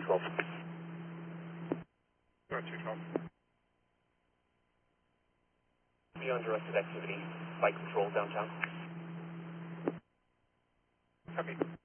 212. Go 212. Beyond arrested activity, bike patrol downtown. Copy.